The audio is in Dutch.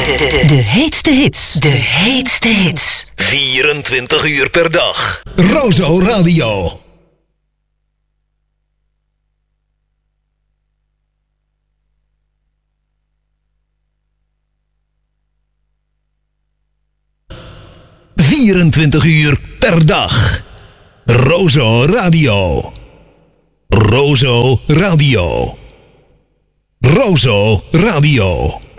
De heetste hits. De heetste hits. 24 uur per dag. Rozo Radio. ...24 uur per dag. Rozo Radio. Rozo Radio. Rozo Radio.